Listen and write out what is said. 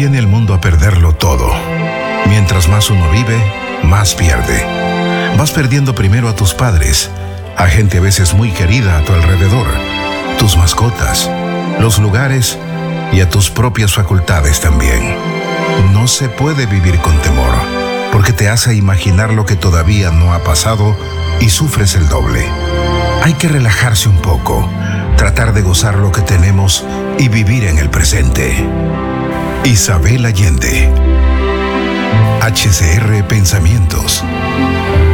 viene el mundo a perderlo todo. Mientras más uno vive, más pierde. Vas perdiendo primero a tus padres, a gente a veces muy querida a tu alrededor, tus mascotas, los lugares y a tus propias facultades también. No se puede vivir con temor, porque te hace imaginar lo que todavía no ha pasado y sufres el doble. Hay que relajarse un poco, tratar de gozar lo que tenemos y vivir en el presente. Isabel Allende. HCR Pensamientos.